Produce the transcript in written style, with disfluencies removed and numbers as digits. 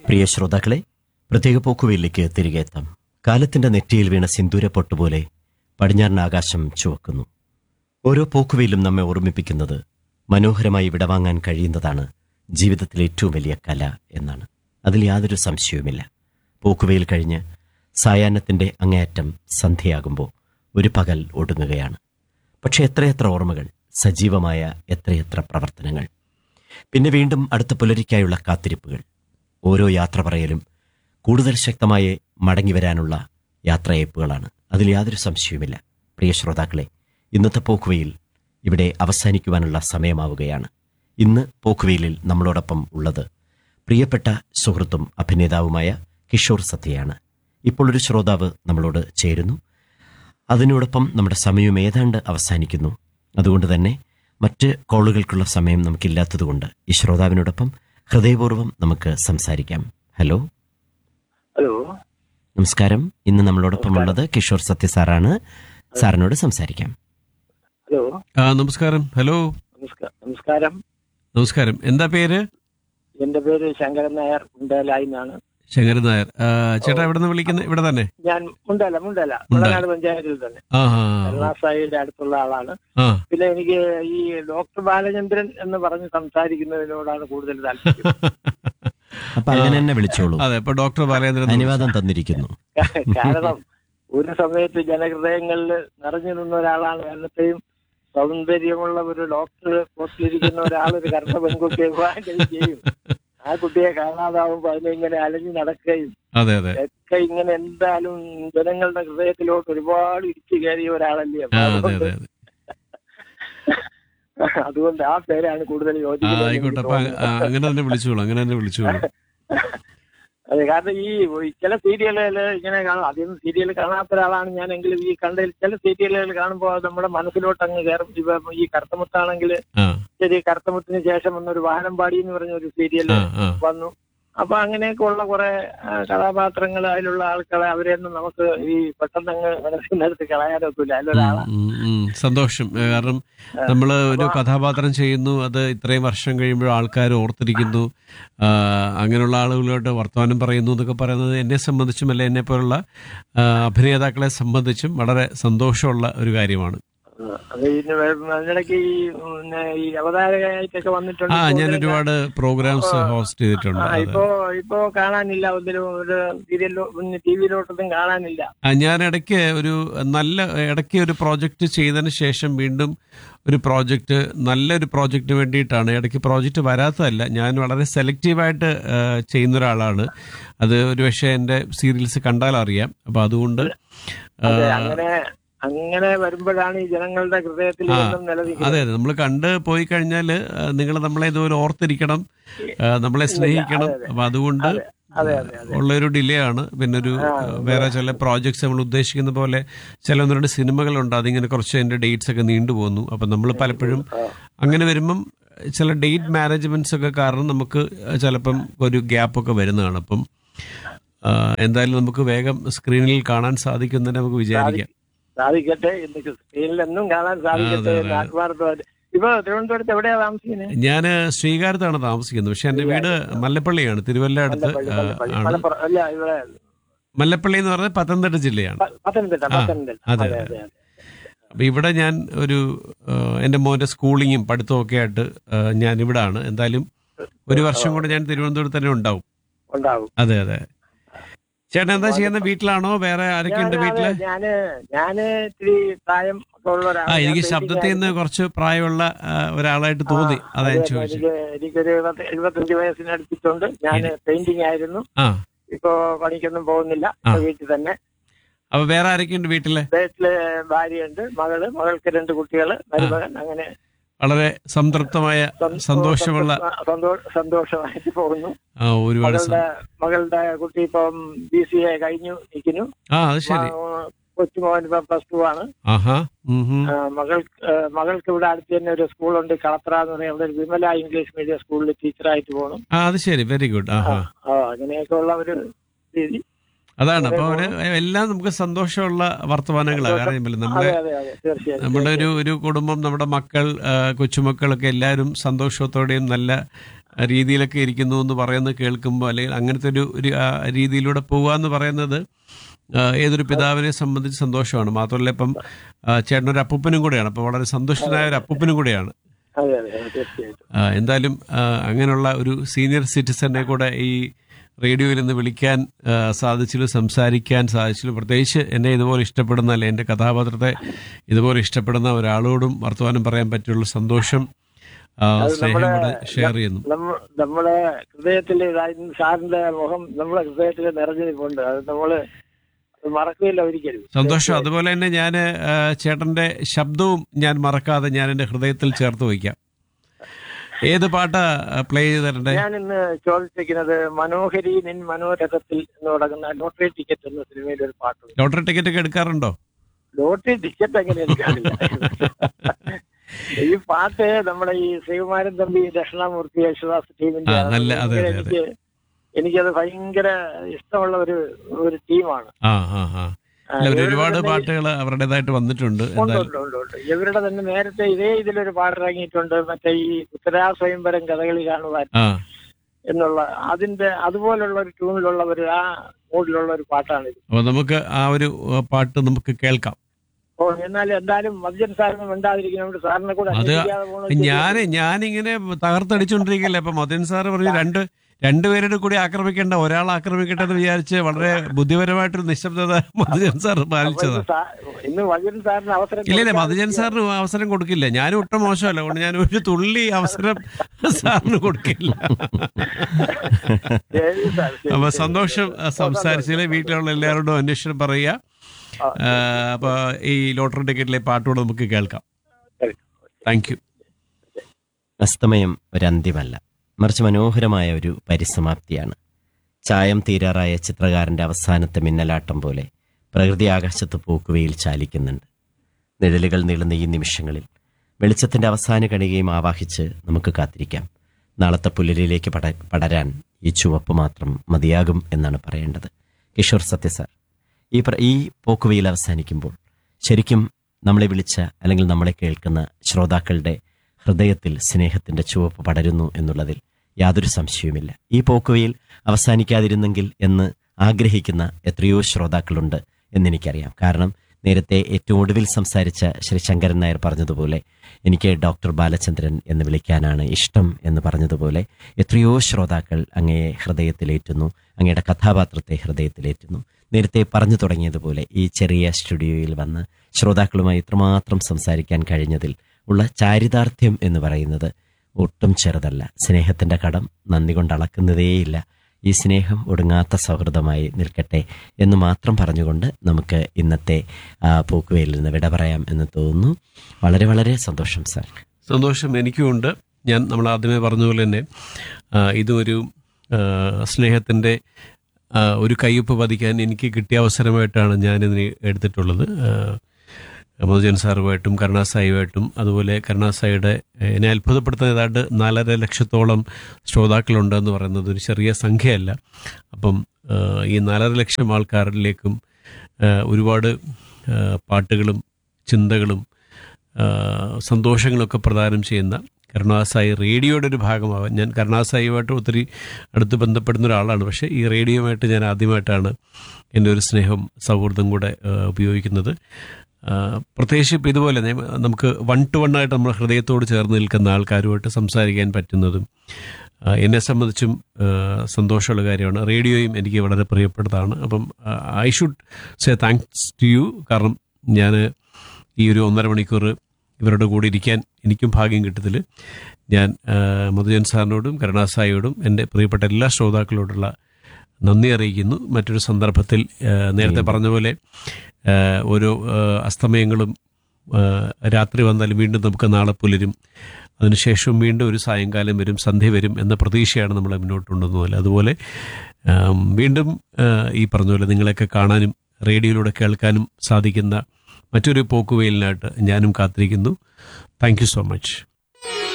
പ്രിയ ശ്രോതാക്കളെ, പ്രത്യേക പോക്കുവയിലേക്ക് തിരികെ എത്താം. കാലത്തിന്റെ നെറ്റിയിൽ വീണ സിന്ദൂര പൊട്ടുപോലെ പടിഞ്ഞാറൻ ആകാശം ചുവക്കുന്നു. ഓരോ പോക്കുവയിലും നമ്മെ ഓർമ്മിപ്പിക്കുന്നത് മനോഹരമായി വിടവാങ്ങാൻ കഴിയുന്നതാണ് ജീവിതത്തിലെ ഏറ്റവും വലിയ കല എന്നാണ്. അതിൽ യാതൊരു സംശയവുമില്ല. പോക്കുവയിൽ കഴിഞ്ഞ് സായാഹ്നത്തിന്റെ അങ്ങേയറ്റം സന്ധ്യയാകുമ്പോൾ ഒരു പകൽ ഒടുങ്ങുകയാണ്. പക്ഷെ എത്രയെത്ര ഓർമ്മകൾ, സജീവമായ എത്രയെത്ര പ്രവർത്തനങ്ങൾ, പിന്നെ വീണ്ടും അടുത്ത പുലരിക്കായുള്ള കാത്തിരിപ്പുകൾ. ഓരോ യാത്ര പറയലും കൂടുതൽ ശക്തമായി മടങ്ങിവരാനുള്ള യാത്രയയപ്പുകളാണ്. അതിൽ യാതൊരു സംശയവുമില്ല. പ്രിയ ശ്രോതാക്കളെ, ഇന്നത്തെ പോക്കുവയിൽ ഇവിടെ അവസാനിക്കുവാനുള്ള സമയമാവുകയാണ്. ഇന്ന് പോക്കുവയിലിൽ നമ്മളോടൊപ്പം ഉള്ളത് പ്രിയപ്പെട്ട സുഹൃത്തും അഭിനേതാവുമായ കിഷോർ സത്യയാണ്. ഇപ്പോൾ ഒരു ശ്രോതാവ് നമ്മളോട് ചേരുന്നു. അതിനോടൊപ്പം നമ്മുടെ സമയം ഏതാണ്ട് അവസാനിക്കുന്നു. അതുകൊണ്ട് തന്നെ മറ്റ് കോളുകൾക്കുള്ള സമയം നമുക്കില്ലാത്തതുകൊണ്ട് ഈ ശ്രോതാവിനോടൊപ്പം ഹൃദയപൂർവ്വം നമുക്ക് സംസാരിക്കാം. ഹലോ. ഹലോ, നമസ്കാരം. ഇന്ന് നമ്മളോടൊപ്പം ഉള്ളത് കിഷോർ സത്യ സാറാണ്. സാറിനോട് സംസാരിക്കാം. ഹലോ. നമസ്കാരം. ഹലോ. നമസ്കാരം. നമസ്കാരം. എന്താ പേര്? എന്റെ പേര് ശങ്കരൻ നായർ, മുണ്ടേലായി എന്നാണ്. ശങ്കരൻ നായർ. ചേട്ടാ എവിടെ നിന്ന് വിളിക്കുന്നത്? ഇവിടെ തന്നെ? ഞാൻ മുണ്ടേല മുണ്ടനാട് പഞ്ചായത്തിൽ തന്നെ, കരുണാസായിയുടെ അടുത്തുള്ള ആളാണ്. പിന്നെ എനിക്ക് ഈ ഡോക്ടർ ബാലചന്ദ്രൻ എന്ന് പറഞ്ഞ് സംസാരിക്കുന്നതിനോടാണ് കൂടുതൽ താല്പര്യം. അപ്പൊ അങ്ങനെ തന്നെ വിളിച്ചോളൂ. അതെ, ഇപ്പൊ ഡോക്ടർ ബാലേന്ദ്രൻ അനുവാദം തന്നിരിക്കുന്നു. കാരണം ഒരു സമയത്ത് ജനഹൃദയങ്ങളിൽ നിറഞ്ഞു നിന്ന ഒരാളാണ്. എന്നത്തെയും സൗന്ദര്യമുള്ള ഒരു ഡോക്ടർ പോസ്റ്റിലിരിക്കുന്ന ഒരാൾ ഒരു കർണ പെൺകുട്ടിയെ വിവാഹം കഴിക്കുകയും ആ കുട്ടിയെ കാണാതാവുമ്പോ അതിനെ അലഞ്ഞു നടക്കുകയും ഒക്കെ ഇങ്ങനെ എന്തായാലും ജനങ്ങളുടെ ഹൃദയത്തിലോട്ട് ഒരുപാട് ഇടിച്ചു കയറിയ ഒരാളല്ലേ. അതുകൊണ്ട് ആ പേരാണ് കൂടുതൽ യോജിക്കുന്നത്. അങ്ങനെ തന്നെ വിളിച്ചോളൂ. അതെ, കാരണം ഈ ചില സീരിയലുകൾ ഇങ്ങനെ കാണും. ആദ്യം സീരിയൽ കാണാത്ത ഒരാളാണ് ഞാൻ, എങ്കിലും ഈ കണ്ടതിൽ ചില സീരിയലുകൾ കാണുമ്പോൾ നമ്മുടെ മനസ്സിലോട്ട് അങ്ങ് കയറും. ഇപ്പൊ ഈ കറുത്തമുത്താണെങ്കിൽ ശരി, കറുത്തമുത്തിന് ശേഷം വന്നൊരു വാഹനംപാടി എന്ന് പറഞ്ഞ ഒരു സീരിയൽ വന്നു. അപ്പൊ അങ്ങനെയൊക്കെ ഉള്ള കുറെ കഥാപാത്രങ്ങൾ, അതിലുള്ള ആൾക്കാരെ അവരെയൊന്നും നമുക്ക് ഈ പെട്ടെന്ന് അങ്ങ് മനസ്സിനടുത്ത് കളയാനൊക്കില്ല. അതിലൊരാളാണ്. സന്തോഷം. കാരണം നമ്മൾ ഒരു കഥാപാത്രം ചെയ്യുന്നു, അത് ഇത്രയും വർഷം കഴിയുമ്പോൾ ആൾക്കാർ ഓർത്തിരിക്കുന്നു, അങ്ങനെയുള്ള ആളുകളോട്ട് വർത്തമാനം പറയുന്നു എന്നൊക്കെ പറയുന്നത് എന്നെ സംബന്ധിച്ചും അല്ലെ എന്നെ പോലുള്ള അഭിനേതാക്കളെ സംബന്ധിച്ചും വളരെ സന്തോഷമുള്ള ഒരു കാര്യമാണ്. അതിനിടയ്ക്ക് ഈ അവതാരകയായിട്ടൊക്കെ വന്നിട്ടുണ്ട്. ഞാൻ ഒരുപാട് പ്രോഗ്രാംസ് ഹോസ്റ്റ് ചെയ്തിട്ടുണ്ട്. ഇപ്പോ കാണാനില്ല, ഒന്നിലും ഒരു സീരിയലിലോ ടിവിയിലോട്ടൊന്നും കാണാനില്ല. ഞാൻ ഇടയ്ക്ക് ഒരു പ്രോജക്റ്റ് ചെയ്തതിന് ശേഷം വീണ്ടും ഒരു പ്രോജക്റ്റ്, നല്ലൊരു പ്രോജക്റ്റ് വേണ്ടിയിട്ടാണ്. ഇടയ്ക്ക് പ്രോജക്റ്റ് വരാത്തതല്ല, ഞാൻ വളരെ സെലക്റ്റീവായിട്ട് ചെയ്യുന്ന ഒരാളാണ്. അത് ഒരു പക്ഷേ എൻ്റെ സീരിയൽസ് കണ്ടാൽ അറിയാം. അപ്പൊ അതുകൊണ്ട് അങ്ങനെ വരുമ്പോഴാണ് ഈ ജനങ്ങളുടെ ഹൃദയത്തിൽ നിലനിൽക്കുന്നത്. അതെ, നമ്മൾ കണ്ട് പോയി കഴിഞ്ഞാൽ നിങ്ങൾ നമ്മളെ ഇതുപോലെ ഓർത്തിരിക്കണം, നമ്മളെ സ്നേഹിക്കണം. അപ്പൊ അതുകൊണ്ട് ഉള്ളൊരു ഡിലേ ആണ്. പിന്നെ വേറെ ചില പ്രോജക്ട്സ് നമ്മൾ ഉദ്ദേശിക്കുന്ന പോലെ ചില 1-2 സിനിമകളുണ്ട്, അതിങ്ങനെ കുറച്ച് അതിന്റെ ഡേറ്റ്സ് ഒക്കെ നീണ്ടുപോകുന്നു. അപ്പൊ നമ്മൾ പലപ്പോഴും അങ്ങനെ വരുമ്പം ചില ഡേറ്റ് മാനേജ്മെന്റ്സ് ഒക്കെ കാരണം നമുക്ക് ചിലപ്പം ഒരു ഗ്യാപ്പൊക്കെ വരുന്നതാണ്. അപ്പം എന്തായാലും നമുക്ക് വേഗം സ്ക്രീനിൽ കാണാൻ സാധിക്കുന്നതിന് നമുക്ക് വിചാരിക്കാം. സാധിക്കട്ടെ, സ്ക്രീനിലെന്നും കാണാൻ സാധിക്കട്ടെ എന്ന് ആത്മാർത്ഥമായിട്ട്. ഇപ്പൊ തിരുവനന്തപുരത്ത് എവിടെയാ താമസിക്കുന്നത്? ഞാൻ ശ്രീകാര്യത്താണ് താമസിക്കുന്നത്. പക്ഷെ എന്റെ വീട് മല്ലപ്പള്ളിയാണ്, തിരുവല്ല അടുത്ത് ആണ്. മല്ലപ്പള്ളി എന്ന് പറഞ്ഞാൽ പത്തനംതിട്ട ജില്ലയാണ്. അതെ. അപ്പൊ ഇവിടെ ഞാൻ എന്റെ മോന്റെ സ്കൂളിങ്ങും പഠിത്തവും ഒക്കെ ആയിട്ട് ഞാൻ ഇവിടെ ആണ്. എന്തായാലും ഒരു വർഷം കൂടെ ഞാൻ തിരുവനന്തപുരത്ത് തന്നെ ഉണ്ടാവും. അതെ. ചേട്ടൻ എന്താ ചെയ്യുന്നത്? വീട്ടിലാണോ? വേറെ ആരൊക്കെ ഉണ്ട് വീട്ടില്? ഞാന് ഇത്തിരി പ്രായം എനിക്ക് ശബ്ദത്തിൽ നിന്ന് കുറച്ച് പ്രായമുള്ള ഒരാളായിട്ട് തോന്നി, അതാ ഞാൻ ചോദിച്ചത്. എനിക്കൊരു 75 വയസ്സിനടുപ്പിച്ചുണ്ട്. ഞാൻ പെയിന്റിംഗ് ആയിരുന്നു. ഇപ്പൊ പണിക്കൊന്നും പോകുന്നില്ല, വീട്ടിൽ തന്നെ. അപ്പൊ വേറെ ആരൊക്കെ ഉണ്ട് വീട്ടില്? ഭാര്യയുണ്ട്, മകൾക്ക് 2 കുട്ടികള്, മരുമകൻ. അങ്ങനെ വളരെ സംതൃപ്തമായ സന്തോഷമായിട്ട് പോകുന്നു. ഒരുപാട് മകളുടെ കുട്ടി ഇപ്പം BCA കഴിഞ്ഞു നിൽക്കുന്നു. അത് ശരി. കൊച്ചുമോൻ ഇപ്പം +2 ആണ്. മകൾക്ക് ഇവിടെ അടുത്ത് തന്നെ ഒരു സ്കൂളുണ്ട്, കളത്ര എന്ന് പറയുന്ന ഒരു വിമല ഇംഗ്ലീഷ് മീഡിയം സ്കൂളിൽ ടീച്ചറായിട്ട് പോകണം. അത് ശരി, വെരി ഗുഡ്. അങ്ങനെയൊക്കെ ഉള്ള ഒരു രീതി. അതാണ്. അപ്പൊ എല്ലാം നമുക്ക് സന്തോഷമുള്ള വർത്തമാനങ്ങളാണ്. കാരണം നമ്മുടെ ഒരു കുടുംബം, നമ്മുടെ മക്കൾ, കൊച്ചുമക്കളൊക്കെ എല്ലാവരും സന്തോഷത്തോടെയും നല്ല രീതിയിലൊക്കെ ഇരിക്കുന്നു എന്ന് പറയുന്നത് കേൾക്കുമ്പോൾ, അല്ലെങ്കിൽ അങ്ങനത്തെ ഒരു രീതിയിലൂടെ പോവാന്ന് പറയുന്നത് ഏതൊരു പിതാവിനെ സംബന്ധിച്ച് സന്തോഷമാണ്. മാത്രമല്ല ഇപ്പം ചേട്ടനൊരു അപ്പൂപ്പനും കൂടെയാണ്, അപ്പോൾ വളരെ സന്തുഷ്ടനായ ഒരു അപ്പൂപ്പനും കൂടെയാണ്. എന്തായാലും അങ്ങനെയുള്ള ഒരു സീനിയർ സിറ്റിസനെ കൂടെ ഈ റേഡിയോയിൽ നിന്ന് വിളിക്കാൻ സാധിച്ചതിലും സംസാരിക്കാൻ സാധിച്ചതിലും, പ്രത്യേകിച്ച് എന്നെ ഇതുപോലെ ഇഷ്ടപ്പെടുന്ന, അല്ലെ എൻ്റെ കഥാപാത്രത്തെ ഇതുപോലെ ഇഷ്ടപ്പെടുന്ന ഒരാളോടും വർത്തമാനം പറയാൻ പറ്റിയുള്ള സന്തോഷം, സ്നേഹം കൂടെ ഷെയർ ചെയ്യുന്നു. നമ്മുടെ ഹൃദയത്തിൽ സാറിന്റെ മുഖം നമ്മുടെ ഹൃദയത്തിൽ നിറഞ്ഞിരിപ്പുണ്ട്. അത് നമ്മള് മറക്കില്ല ഒരിക്കലും. സന്തോഷം. അതുപോലെ തന്നെ ഞാൻ ചേട്ടന്റെ ശബ്ദവും ഞാൻ മറക്കാതെ ഞാൻ എൻ്റെ ഹൃദയത്തിൽ ചേർത്ത് വയ്ക്കാം. ഏത് പാട്ടാ പ്ലേ ചെയ്ത് തരണ്ടേ? ഞാൻ ഇന്ന് ചോദിച്ചിരിക്കുന്നത് മനോഹരി നിൻ മനോരഥത്തിൽ എന്ന് തുടങ്ങുന്ന ലോട്ടറി ടിക്കറ്റ് എന്ന സിനിമയിൽ ഒരു പാട്ടുണ്ട്. ലോട്ടറി ടിക്കറ്റ് ഒക്കെ എടുക്കാറുണ്ടോ? ലോട്ടറി ടിക്കറ്റ് എങ്ങനെ എടുക്കാറില്ല. ഈ പാട്ട് നമ്മുടെ ഈ ശ്രീകുമാരൻ തമ്പി, ദക്ഷിണാമൂർത്തി, യേശുദാസ് ടീമിന്റെ എനിക്കത് ഭയങ്കര ഇഷ്ടമുള്ള ഒരു ടീമാണ്. ഒരുപാട് പാട്ടുകൾ അവരുടേതായിട്ട് വന്നിട്ടുണ്ട്. ഇവരുടെ തന്നെ നേരത്തെ ഇതിലൊരു പാട്ട് ഇറങ്ങിയിട്ടുണ്ട്, മറ്റേ ഈ ഉത്തരാ സ്വയംവരം കഥകളി കാണുവാൻ എന്നുള്ള അതിന്റെ അതുപോലുള്ള ഒരു ട്യൂണിലുള്ള ആ മൂഡിലുള്ള ഒരു പാട്ടാണ് ഇത്. അപ്പൊ നമുക്ക് ആ ഒരു പാട്ട് നമുക്ക് കേൾക്കാം. എന്നാൽ എന്തായാലും മദ്യൻ സാറിന് മിണ്ടാതിരിക്കുന്ന സാറിനെ കൂടെ ഞാനിങ്ങനെ തകർത്തടിച്ചോണ്ടിരിക്കല്ലേ. അപ്പൊ മദ്യൻ സാറ് പറഞ്ഞു രണ്ടുപേരുടെ കൂടി ആക്രമിക്കേണ്ട, ഒരാൾ ആക്രമിക്കട്ടെ എന്ന് വിചാരിച്ച് വളരെ ബുദ്ധിപരമായിട്ടൊരു നിശബ്ദത മധുജൻ സാർ പാലിച്ചതാണ്. ഇല്ല, മധുജൻ സാറിന് അവസരം കൊടുക്കില്ല. ഞാനും ഒട്ടും മോശമല്ല, അതുകൊണ്ട് ഞാൻ ഒരു തുള്ളി അവസരം സാറിന് കൊടുക്കില്ല. അപ്പൊ സന്തോഷം സംസാരിച്ചില്ലേ. വീട്ടിലുള്ള എല്ലാവരോടും അന്വേഷണം പറയുക. അപ്പൊ ഈ ലോട്ടറി ടിക്കറ്റിലെ പാട്ടോട് നമുക്ക് കേൾക്കാം. Thank you. അസ്തമയം ഒരന്ത്യമല്ല, മറിച്ച് മനോഹരമായ ഒരു പരിസമാപ്തിയാണ്. ചായം തീരാറായ ചിത്രകാരൻ്റെ അവസാനത്തെ മിന്നലാട്ടം പോലെ പ്രകൃതി ആകാശത്ത് പൂക്കുവയിൽ ചാലിക്കുന്നുണ്ട്. നിഴലുകൾ നീളുന്ന ഈ നിമിഷങ്ങളിൽ വെളിച്ചത്തിൻ്റെ അവസാന കണികയും ആവാഹിച്ച് നമുക്ക് കാത്തിരിക്കാം. നാളത്തെ പുലരിയിലേക്ക് പടരാൻ ഈ ചുവപ്പ് മാത്രം മതിയാകും എന്നാണ് പറയേണ്ടത്. കിഷോർ സത്യ സാർ, ഈ പോക്കുവയിൽ അവസാനിക്കുമ്പോൾ ശരിക്കും നമ്മളെ വിളിച്ച അല്ലെങ്കിൽ നമ്മളെ കേൾക്കുന്ന ശ്രോതാക്കളുടെ ഹൃദയത്തിൽ സ്നേഹത്തിൻ്റെ ചുവപ്പ് പടരുന്നു എന്നുള്ളതിൽ യാതൊരു സംശയവുമില്ല. ഈ പോക്കുവയിൽ അവസാനിക്കാതിരുന്നെങ്കിൽ എന്ന് ആഗ്രഹിക്കുന്ന എത്രയോ ശ്രോതാക്കളുണ്ട് എന്നെനിക്കറിയാം. കാരണം നേരത്തെ ഏറ്റവും ഒടുവിൽ സംസാരിച്ച ശ്രീ ശങ്കരൻ നായർ പറഞ്ഞതുപോലെ എനിക്ക് ഡോക്ടർ ബാലചന്ദ്രൻ എന്ന് വിളിക്കാനാണ് ഇഷ്ടം എന്ന് പറഞ്ഞതുപോലെ എത്രയോ ശ്രോതാക്കൾ അങ്ങയെ ഹൃദയത്തിലേറ്റുന്നു, അങ്ങയുടെ കഥാപാത്രത്തെ ഹൃദയത്തിലേറ്റുന്നു. നേരത്തെ പറഞ്ഞു തുടങ്ങിയതുപോലെ ഈ ചെറിയ സ്റ്റുഡിയോയിൽ വന്ന് ശ്രോതാക്കളുമായി ഇത്രമാത്രം സംസാരിക്കാൻ കഴിഞ്ഞതിൽ ഉള്ള ചാരിതാർത്ഥ്യം എന്ന് പറയുന്നത് ഒട്ടും ചെറുതല്ല. സ്നേഹത്തിൻ്റെ കടം നന്ദി കൊണ്ട് അളക്കുന്നതേയില്ല. ഈ സ്നേഹം ഒടുങ്ങാത്ത സൗഹൃദമായി നിൽക്കട്ടെ എന്ന് മാത്രം പറഞ്ഞുകൊണ്ട് നമുക്ക് ഇന്നത്തെ പോക്കുവയിൽ നിന്ന് വിട പറയാം എന്ന് തോന്നുന്നു. വളരെ വളരെ സന്തോഷം സാർ. സന്തോഷം എനിക്കുമുണ്ട്. നമ്മൾ ആദ്യമേ പറഞ്ഞതുപോലെ തന്നെ ഇതൊരു സ്നേഹത്തിൻ്റെ ഒരു കയ്യൊപ്പ് പതിക്കാൻ എനിക്ക് കിട്ടിയ അവസരമായിട്ടാണ് ഞാനിതിനെ എടുത്തിട്ടുള്ളത്. മധുജൻ സാറുമായിട്ടും കരുണാസായിയുമായിട്ടും. അതുപോലെ കരുണാസായിയുടെ എന്നെ അത്ഭുതപ്പെടുത്തുന്ന ഏതാണ്ട് 4.5 ലക്ഷത്തോളം ശ്രോതാക്കളുണ്ടെന്ന് പറയുന്നത് ഒരു ചെറിയ സംഖ്യയല്ല. അപ്പം ഈ 4.5 ലക്ഷം ആൾക്കാരിലേക്കും ഒരുപാട് പാട്ടുകളും ചിന്തകളും സന്തോഷങ്ങളൊക്കെ പ്രദാനം ചെയ്യുന്ന കരുണാസായി റേഡിയോയുടെ ഒരു ഭാഗമാവാൻ, ഞാൻ കരുണാസായിയുമായിട്ട് ഒത്തിരി അടുത്ത് ബന്ധപ്പെടുന്ന ഒരാളാണ്. പക്ഷേ ഈ റേഡിയോയുമായിട്ട് ഞാൻ ആദ്യമായിട്ടാണ് എൻ്റെ ഒരു സ്നേഹം സൗഹൃദം കൂടെ ഉപയോഗിക്കുന്നത്. പ്രത്യേകിച്ച് ഇപ്പം ഇതുപോലെ നമുക്ക് 1-to-1 ആയിട്ട് നമ്മൾ ഹൃദയത്തോട് ചേർന്ന് നിൽക്കുന്ന ആൾക്കാരുമായിട്ട് സംസാരിക്കാൻ പറ്റുന്നതും എന്നെ സംബന്ധിച്ചും സന്തോഷമുള്ള കാര്യമാണ്. റേഡിയോയും എനിക്ക് വളരെ പ്രിയപ്പെട്ടതാണ്. അപ്പം I should say thanks to you. കാരണം ഞാൻ ഈ ഒരു 1.5 മണിക്കൂർ ഇവരുടെ കൂടെ ഇരിക്കാൻ എനിക്കും ഭാഗ്യം കിട്ടത്തിൽ ഞാൻ മധുജൻ സാറിനോടും കരുണാസായിയോടും എൻ്റെ പ്രിയപ്പെട്ട എല്ലാ ശ്രോതാക്കളോടുള്ള നന്ദി അറിയിക്കുന്നു. മറ്റൊരു സന്ദർഭത്തിൽ നേരത്തെ പറഞ്ഞ പോലെ ഓരോ അസ്തമയങ്ങളും രാത്രി വന്നാലും വീണ്ടും നമുക്ക് നാളെ പുലരും, അതിനുശേഷം വീണ്ടും ഒരു സായങ്കാലം വരും, സന്ധ്യ വരും എന്ന പ്രതീക്ഷയാണ് നമ്മളെ മുന്നോട്ട് കൊണ്ടുവന്നത്. അതുപോലെ വീണ്ടും ഈ പറഞ്ഞ പോലെ നിങ്ങളെയൊക്കെ കാണാനും റേഡിയോയിലൂടെ കേൾക്കാനും സാധിക്കുന്ന മറ്റൊരു പോക്കുവെയിലിനായിട്ട് ഞാനും കാത്തിരിക്കുന്നു. Thank you so much.